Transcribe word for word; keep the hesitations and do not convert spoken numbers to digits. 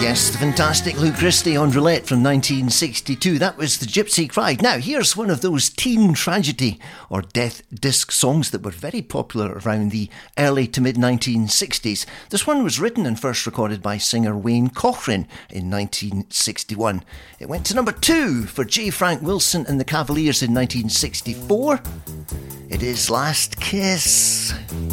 Yes, the fantastic Lou Christie on Roulette from nineteen sixty-two. That was The Gypsy Cried. Now, here's one of those teen tragedy or death disc songs that were very popular around the early to mid nineteen sixties. This one was written and first recorded by singer Wayne Cochran in nineteen sixty-one. It went to number two for J. Frank Wilson and the Cavaliers in nineteen sixty-four. It is Last Kiss.